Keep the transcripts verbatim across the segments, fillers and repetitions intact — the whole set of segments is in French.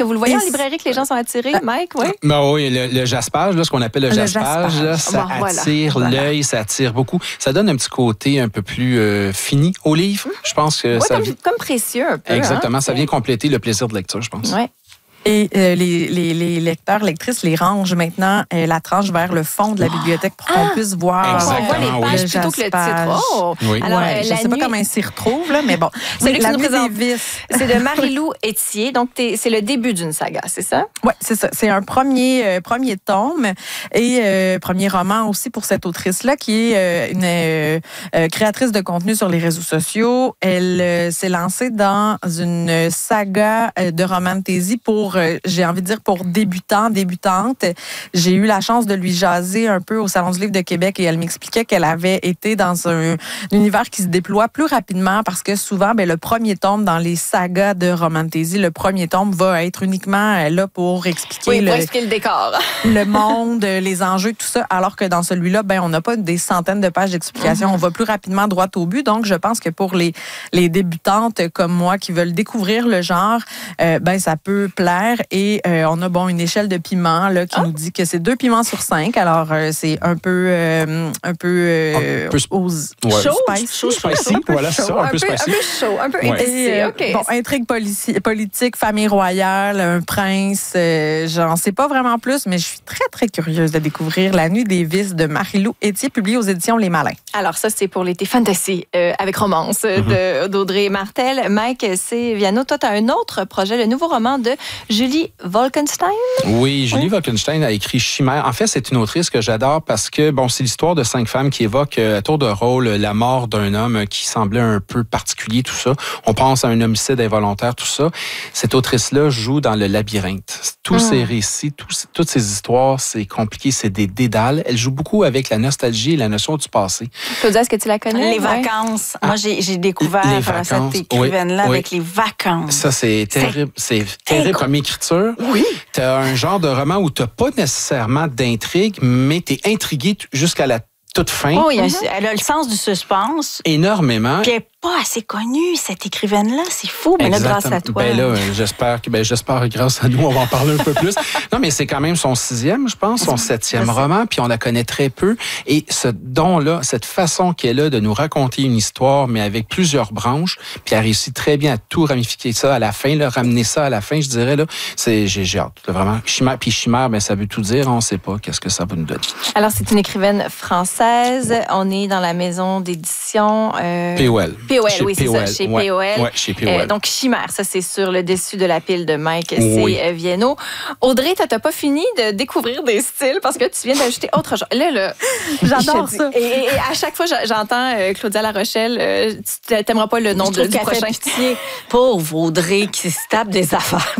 que vous le voyez en librairie, que les gens sont attirés, Mike? Oui, ben oui, le, le jaspage, là, ce qu'on appelle le, le jaspage, jaspage. Là, ça bon, attire voilà. l'œil, voilà. Ça attire beaucoup. Ça donne un petit côté un peu plus euh, fini au livre. Mmh. Je pense que ouais, ça... Comme, comme précieux un peu. Exactement, hein? ça vient compléter le plaisir de lecture, je pense. Oui. Et euh, les, les, les lecteurs, lectrices les rangent maintenant euh, la tranche vers le fond de la bibliothèque pour qu'on ah, puisse voir. On voit les pages plutôt que le titre. Oh. Oui. Alors, ouais, euh, je la ne sais nuit... pas comment ils s'y retrouvent, là, mais bon. Celui oui, qui nous présente, c'est de Marie-Lou Etier. Donc, c'est le début d'une saga, c'est ça? Oui, c'est ça. C'est un premier, euh, premier tome et euh, premier roman aussi pour cette autrice-là qui est euh, une euh, euh, créatrice de contenu sur les réseaux sociaux. Elle euh, s'est lancée dans une saga euh, de romantasy pour, euh, j'ai envie de dire, pour débutants, débutantes. J'ai eu la chance de lui jaser un peu au Salon du Livre de Québec et elle m'expliquait qu'elle avait été dans un, un univers qui se déploie plus rapidement parce que souvent, ben, le premier tome dans les sagas de romantasy, le premier tome va être uniquement là pour expliquer, oui, le, pour expliquer le décor. le monde, les enjeux, tout ça, alors que dans celui-là, ben, on n'a pas des centaines de pages d'explications. Mm-hmm. On va plus rapidement droit au but. Donc, je pense que pour les, les débutantes comme moi qui veulent découvrir le genre, euh, ben, ça peut plaire. Et euh, on a bon une échelle de piment là, qui ah. nous dit que c'est deux piments sur cinq. Alors, euh, c'est un peu... Euh, un peu... Euh, un peu aux, ouais. Chaud, spicy. Chaud, spicy. Voilà, c'est ça, un, un peu spicy. Un peu chaud, un peu épicé. Ouais. Okay. Bon, intrigue polici- politique, famille royale, un prince. Euh, j'en sais pas vraiment plus, mais je suis très, très curieuse de découvrir La Nuit des Vices de Marie-Lou Etier, publiée aux éditions Les Malins. Alors, ça, c'est pour l'été fantasy euh, avec romance mm-hmm. d'Audrey Martel. Mike Séviano, toi, tu as un autre projet, le nouveau roman de Julie Wolkenstein. Oui, Julie oui. Wolkenstein a écrit Chimère. En fait, c'est une autrice que j'adore parce que, bon, c'est l'histoire de cinq femmes qui évoquent à tour de rôle la mort d'un homme qui semblait un peu particulier, tout ça. On pense à un homicide involontaire, tout ça. Cette autrice-là joue dans le labyrinthe. Tous mmh. ces récits, tous, toutes ces histoires, c'est compliqué, c'est des dédales. Elle joue beaucoup avec la nostalgie et la notion du passé. Claudia, est-ce que tu la connais? Les vacances. Ah. Moi, j'ai, j'ai découvert les vacances. cette écrivaine-là oui, avec oui. les vacances. Ça, c'est terrible. C'est, c'est terrible comme écriture. Oui. Tu as un genre de roman où tu n'as pas nécessairement d'intrigue, mais tu es intrigué jusqu'à la toute fin. Oh, oui, mm-hmm. elle a le sens du suspense. Énormément. Puis elle n'est pas assez connue, cette écrivaine-là. C'est fou, mais là, grâce à toi. Ben là, j'espère que, ben, j'espère que grâce à nous, on va en parler un peu plus. Non, mais c'est quand même son sixième, je pense, son septième roman, puis on la connaît très peu. Et ce don-là, cette façon qu'elle a de nous raconter une histoire, mais avec plusieurs branches, puis elle réussit très bien à tout ramifier ça à la fin, là, ramener ça à la fin, je dirais, là, c'est, j'ai, j'ai hâte, là, vraiment. Chimère, puis chimère, ben, ça veut tout dire, on ne sait pas qu'est-ce que ça va nous donner. Alors, c'est une écrivaine française. On est dans la maison d'édition... Euh... P O L. P O L, chez oui, c'est P O L. Ça, chez ouais, P O L. Ouais, chez P O L. Euh, donc, Chimère, ça, c'est sur le dessus de la pile de Mike oui. C. Viano. Audrey, tu n'as pas fini de découvrir des styles parce que tu viens d'ajouter autre chose. Là, là, j'adore ça. Et, et, et à chaque fois, j'entends euh, Claudia La Rochelle, euh, tu n'aimeras pas le nom de, du prochain. Pitié. Pauvre Audrey qui se tape des affaires.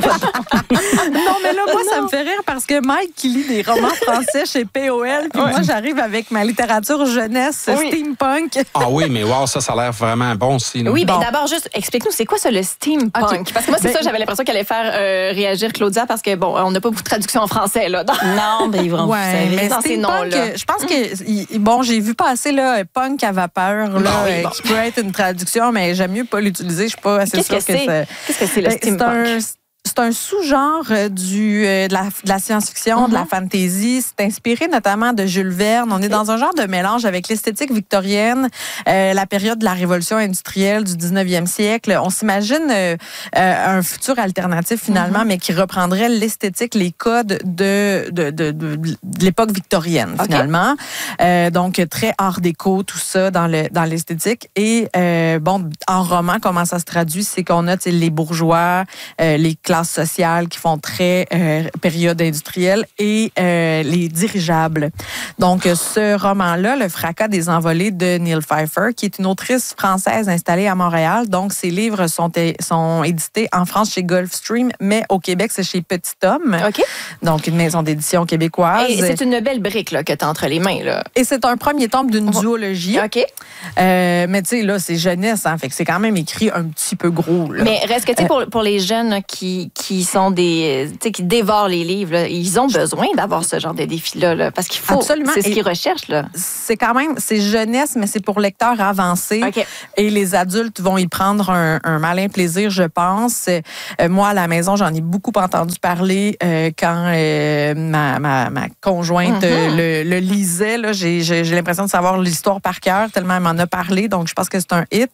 Non, mais là, moi, non. ça me fait rire parce que Mike qui lit des romans français chez P O L, puis ouais. moi, j'arrive avec ma littérature jeunesse, oui. steampunk. Ah oui, mais wow, ça, ça a l'air vraiment bon aussi. Là. Oui, bien bon. d'abord, juste explique-nous, c'est quoi ça, le steampunk? Okay. Parce que moi, c'est ben, ça, j'avais l'impression qu'elle allait faire euh, réagir Claudia parce que, bon, on n'a pas beaucoup de traduction en français, là. Dans... Non, mais ils vont ouais, vous mais dans ces noms-là. Je pense que, bon, j'ai vu passer, là, punk à vapeur, là, bon, oui, bon. qui peut être une traduction, mais j'aime mieux pas l'utiliser. Je suis pas assez sûre que, que c'est. Qu'est-ce que c'est, le ben, steampunk? C'est un sous-genre du, euh, de, la, de la science-fiction, mm-hmm. de la fantasy. C'est inspiré notamment de Jules Verne. On est dans un genre de mélange avec l'esthétique victorienne, euh, la période de la révolution industrielle du dix-neuvième siècle. On s'imagine euh, euh, un futur alternatif finalement, mm-hmm. mais qui reprendrait l'esthétique, les codes de, de, de, de, de l'époque victorienne okay. finalement. Euh, donc, très art déco, tout ça dans, le, dans l'esthétique. Et euh, bon, en roman, comment ça se traduit? C'est qu'on a les bourgeois, euh, les classes sociales qui font très euh, période industrielle et euh, les dirigeables. Donc, ce roman-là, Le fracas des envolées de Neil Pfeiffer, qui est une autrice française installée à Montréal. Donc, ses livres sont, sont édités en France chez Gulfstream, mais au Québec, c'est chez Petit Homme. OK. Donc, une maison d'édition québécoise. Et c'est une belle brique là, que tu as entre les mains. Là. Et c'est un premier tome d'une duologie. OK. Euh, mais tu sais, là, c'est jeunesse, hein, fait que c'est quand même écrit un petit peu gros. Là. Mais reste que, tu sais, euh, pour, pour les jeunes qui qui, qui sont des, tu sais, qui dévorent les livres, là, ils ont besoin d'avoir ce genre de défi-là, là, parce qu'il faut, Absolument. c'est ce Et qu'ils recherchent, là. C'est quand même, c'est jeunesse, mais c'est pour lecteurs avancés. Okay. Et les adultes vont y prendre un, un malin plaisir, je pense. Euh, moi, à la maison, j'en ai beaucoup entendu parler euh, quand euh, ma, ma, ma conjointe Mm-hmm. euh, le, le lisait. Là, j'ai, j'ai, j'ai l'impression de savoir l'histoire par cœur, tellement elle m'en a parlé. Donc, je pense que c'est un hit.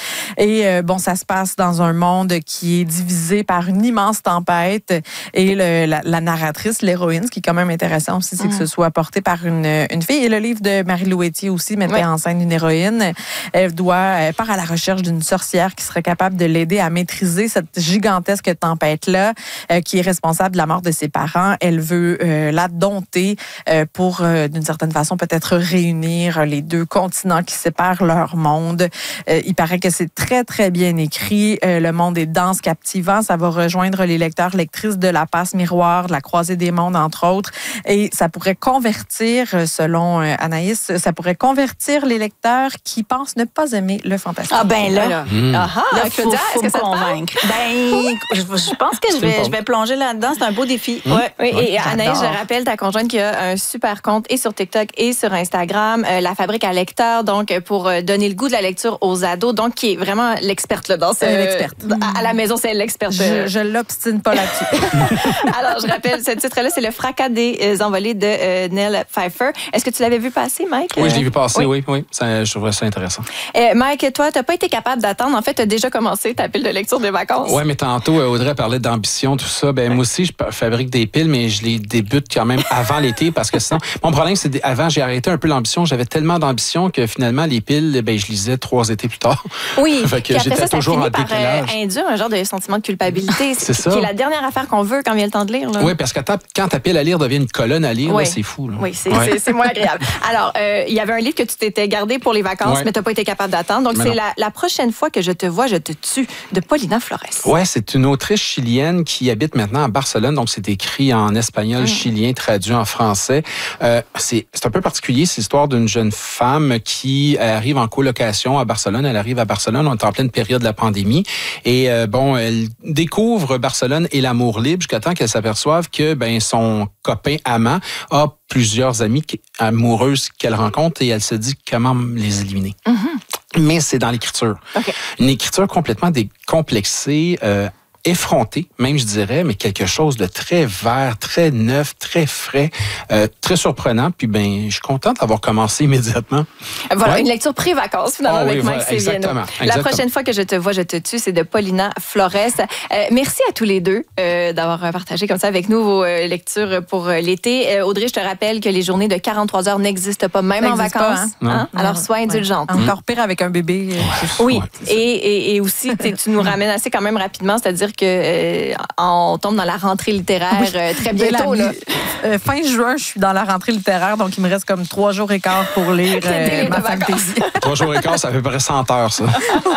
Et euh, bon, ça se passe dans un monde qui est divisé par une immense tempête. Et le, la, la narratrice, l'héroïne, ce qui est quand même intéressant aussi, c'est mm. que ce soit porté par une, une fille. Et le livre de Marie-Lou Etier aussi mettait oui. en scène une héroïne. Elle doit, elle part à la recherche d'une sorcière qui serait capable de l'aider à maîtriser cette gigantesque tempête-là, euh, qui est responsable de la mort de ses parents. Elle veut euh, la dompter euh, pour, euh, d'une certaine façon, peut-être réunir les deux continents qui séparent leur monde. Euh, il paraît que c'est très, très bien écrit. Euh, le monde est dense, captivant. Ça va rejoindre les lecteurs, lectrices de La Passe Miroir, de La Croisée des mondes, entre autres. Et ça pourrait convertir, selon euh, Anaïs, ça pourrait convertir les lecteurs qui pensent ne pas aimer le fantastique. Ah ben là, mmh. là, il faut, faut me convaincre. Ben, je, je pense que je vais, je vais plonger là-dedans. C'est un beau défi. Mmh. Ouais, oui, ouais, et Anaïs, je rappelle ta conjointe qui a un super compte et sur TikTok et sur Instagram, euh, La Fabrique à lecteurs, donc pour euh, donner le goût de la lecture aux ados, donc qui est vraiment l'experte là, dans ce... Euh, l'experte. À, à la maison, c'est l'experte. Je, je l'obstine pas là-dessus. Alors, je rappelle, ce titre-là, c'est Le fracas des euh, envolées de euh, Nell Pfeiffer. Est-ce que tu l'avais vu passer, Mike? Oui, je l'ai vu passer, oui, oui. oui. Ça, je trouvais ça intéressant. Euh, Mike, toi, tu n'as pas été capable d'attendre. En fait, tu as déjà commencé ta pile de lecture des vacances. Oui, mais tantôt, Audrey parlait d'ambition, tout ça. Ben, moi aussi, je fabrique des piles, mais je les débute quand même avant l'été parce que sinon, mon problème, c'est qu'avant, j'ai arrêté un peu l'ambition. J'avais tellement d'ambition que finalement, les piles, ben, je lisais trois étés plus tard. Oui. Fait que j'étais ça, toujours ça en finit décalage. par euh, induire un genre de sentiment de culpabilité. C'est ça. Qui est la dernière affaire qu'on veut quand vient le temps de lire. Là. Oui, parce que quand ta pile à lire devient une colonne à lire, oui. là, c'est fou. Là. Oui, c'est, ouais. c'est, c'est moins agréable. Alors, euh, il y avait un livre que tu t'étais gardé pour les vacances, ouais. mais tu n'as pas été capable d'attendre. Donc, mais c'est la, la prochaine fois que je te vois, je te tue, de Paulina Flores. Oui, c'est une autrice chilienne qui habite maintenant à Barcelone. Donc, c'est écrit en espagnol mmh. chilien, traduit en français. Euh, c'est, c'est un peu particulier. C'est l'histoire d'une jeune femme qui arrive en colocation à Barcelone. Elle arrive à Barcelone, on est en pleine période de la pandémie. Et euh, bon, elle découvre Barcelone et l'amour libre jusqu'à temps qu'elle s'aperçoive que ben, son copain amant a plusieurs amies amoureuses qu'elle rencontre et elle se dit comment les éliminer. Mm-hmm. Mais c'est dans l'écriture. Okay. Une écriture complètement décomplexée, euh, effronté, même je dirais, mais quelque chose de très vert, très neuf, très frais, euh, très surprenant. Puis ben, je suis contente d'avoir commencé immédiatement. Voilà, ouais. une lecture pré-vacances finalement oh, avec oui, Mike voilà, Séviano. exactement, La exactement. prochaine fois que je te vois, je te tue, c'est de Paulina Flores. Euh, merci à tous les deux euh, d'avoir partagé comme ça avec nous vos euh, lectures pour euh, l'été. Euh, Audrey, je te rappelle que les journées de quarante-trois heures n'existent pas, même ça en vacances. Pas, hein? Hein? Non. Alors, sois indulgente. Ouais. Encore pire avec un bébé. Ouais. Oui, ouais, et, et, et aussi, tu nous ramènes assez quand même rapidement, c'est-à-dire que euh, on tombe dans la rentrée littéraire oui. euh, très bientôt. Là. Euh, fin juin, je suis dans la rentrée littéraire, donc il me reste comme trois jours et quart pour lire euh, ma fantasy. Trois jours et quart, ça fait à peu près cent heures, ça.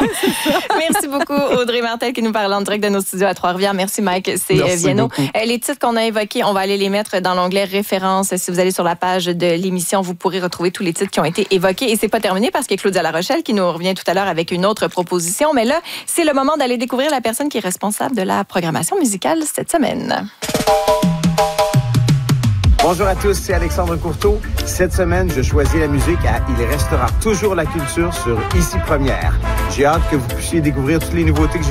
Merci beaucoup, Audrey Martel, qui nous parle en direct de nos studios à Trois-Rivières. Merci, Mike Séviano. Euh, les titres qu'on a évoqués, on va aller les mettre dans l'onglet références. Si vous allez sur la page de l'émission, vous pourrez retrouver tous les titres qui ont été évoqués. Et c'est pas terminé parce qu'il y a Claudia La Rochelle qui nous revient tout à l'heure avec une autre proposition. Mais là, c'est le moment d'aller découvrir la personne qui est responsable de la programmation musicale cette semaine. Bonjour à tous, c'est Alexandre Courteau. Cette semaine, je choisis la musique à Il restera toujours la culture sur Ici Première. J'ai hâte que vous puissiez découvrir toutes les nouveautés que j'ai